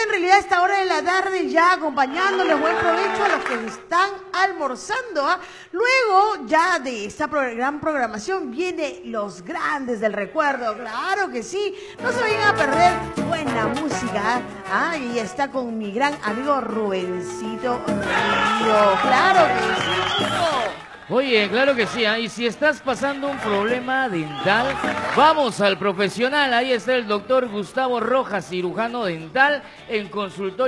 en realidad a esta hora de la tarde ya acompañándoles, buen provecho a los que están almorzando. Luego ya de esta gran programación viene Los Grandes del Recuerdo, claro que sí, no se vayan a perder buena música. Y está con mi gran amigo Rubencito Río, claro que sí, chico. Oye, claro que sí, y si estás pasando un problema dental, vamos al profesional. Ahí está el doctor Gustavo Rojas, cirujano dental en consultorio.